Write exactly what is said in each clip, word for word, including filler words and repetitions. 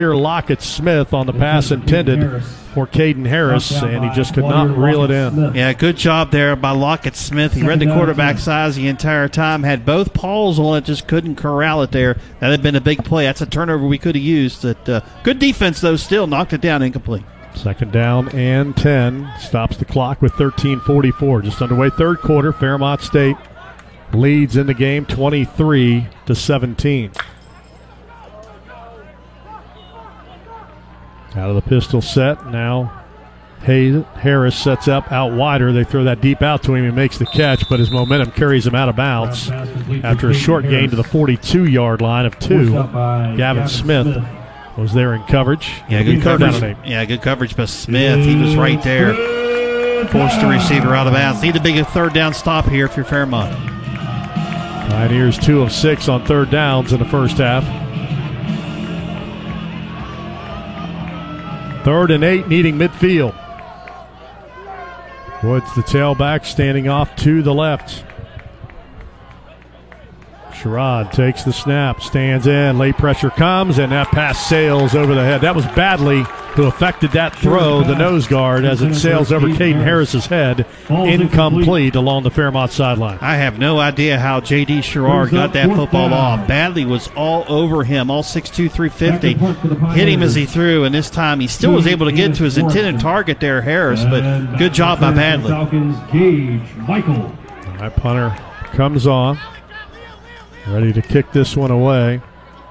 Lockett Smith on the pass intended for Caden Harris, and he just could not reel it in. Yeah, good job there by Lockett Smith. He read the quarterback's eyes the entire time, had both paws on it, just couldn't corral it there. That had been a big play. That's a turnover we could have used. That uh, good defense, though, still knocked it down incomplete. Second down and ten. Stops the clock with thirteen forty-four. Just underway third quarter. Fairmont State leads in the game twenty-three to seventeen. Out of the pistol set. Now Hayes, Harris sets up out wider. They throw that deep out to him. He makes the catch, but his momentum carries him out of bounds after a short gain to the forty-two-yard line of two. Gavin Smith was there in coverage. Yeah, good coverage. Yeah, good coverage by Smith. He was right there. Forced the receiver out of bounds. Need a big third down stop here if you're Fairmont. Pioneers two of six on third downs in the first half. Third and eight, needing midfield. Woods, the tailback, standing off to the left. Sherrod takes the snap, stands in, late pressure comes, and that pass sails over the head. That was Badley who affected that throw, the nose guard, as it sails over Caden Harris's head, incomplete along the Fairmont sideline. I have no idea how J D. Sherrod got that football off. Badley was all over him, all six two, three fifty. Hit him as he threw, and this time he still was able to get to his intended target there, Harris, but good job by Badley. All right, punter comes on. Ready to kick this one away.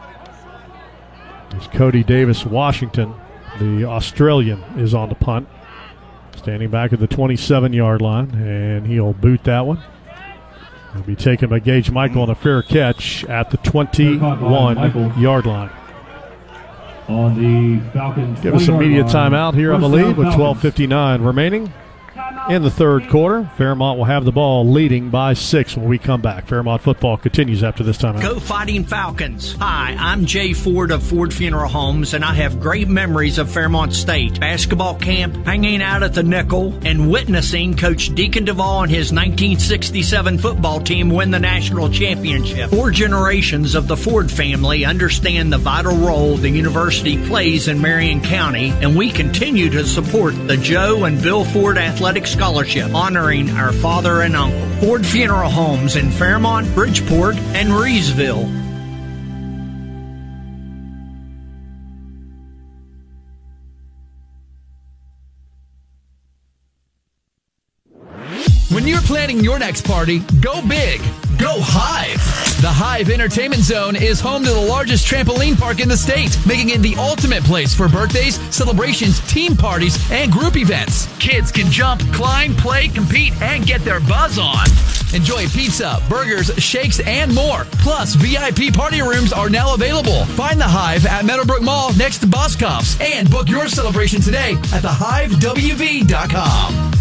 It's Cody Davis Washington. The Australian is on the punt. Standing back at the twenty-seven-yard line, and he'll boot that one. He'll be taken by Gage Michael on a fair catch at the twenty-one-yard line. On the Falcons. Give us some media timeout here on the lead with twelve fifty-nine remaining. In the third quarter, Fairmont will have the ball leading by six when we come back. Fairmont football continues after this timeout. Go Fighting Falcons. Hi, I'm Jay Ford of Ford Funeral Homes, and I have great memories of Fairmont State. Basketball camp, hanging out at the Nickel, and witnessing Coach Deacon Duvall and his nineteen sixty-seven football team win the national championship. Four generations of the Ford family understand the vital role the university plays in Marion County, and we continue to support the Joe and Bill Ford Athletic Scholarship, honoring our father and uncle. Ford Funeral Homes in Fairmont, Bridgeport, and Reesville. When you're planning your next party, go big. Go Hive. The Hive Entertainment Zone is home to the largest trampoline park in the state, making it the ultimate place for birthdays, celebrations, team parties, and group events. Kids can jump, climb, play, compete, and get their buzz on. Enjoy pizza, burgers, shakes, and more. Plus, V I P party rooms are now available. Find the Hive at Meadowbrook Mall next to Boscov's, and book your celebration today at the hive w v dot com.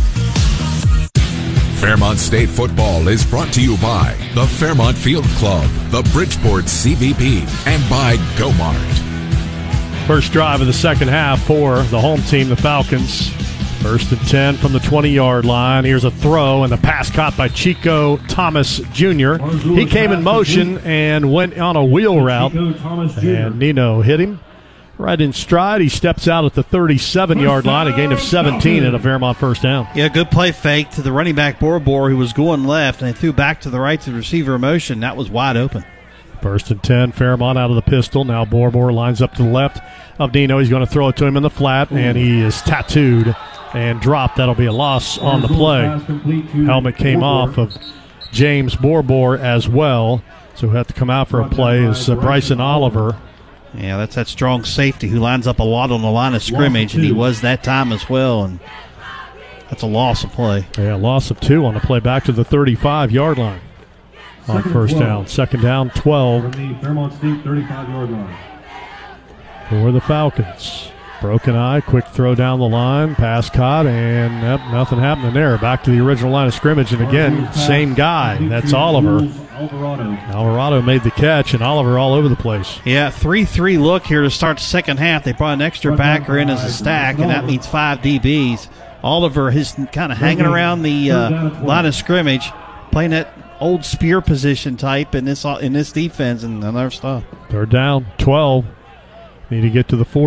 Fairmont State football is brought to you by the Fairmont Field Club, the Bridgeport C V P, and by Go-Mart. First drive of the second half for the home team, the Falcons. First and ten from the twenty-yard line. Here's a throw, and the pass caught by Chico Thomas Junior He came in motion and went on a wheel route, and Nino hit him right in stride. He steps out at the thirty-seven-yard line, a gain of seventeen and a Fairmont first down. Yeah, good play fake to the running back Borbor, who was going left, and they threw back to the right to the receiver in motion. That was wide open. First and ten, Fairmont out of the pistol. Now Borbor lines up to the left of Nino. He's going to throw it to him in the flat, and he is tattooed and dropped. That'll be a loss on the play. Helmet came off of James Borbor as well, so he'll have to come out for a play is uh, Bryson Oliver. Yeah, that's that strong safety who lines up a lot on the line of scrimmage, and he was that time as well, and that's a loss of play. Yeah, loss of two on the play back to the thirty-five-yard line on first down. Second down, twelve. From the Fairmont State thirty-five-yard line. For the Falcons. Broken eye, quick throw down the line, pass caught, and yep, nothing happening there. Back to the original line of scrimmage, and again, same guy. That's Oliver. Alvarado. Alvarado made the catch, and Oliver all over the place. Yeah, three three look here to start the second half. They brought an extra backer in as a stack, and that means five D Bs. Oliver is kind of hanging around the uh, line of scrimmage, playing that old spear position type in this in this defense and other stuff. Third down, twelve. Need to get to the forty.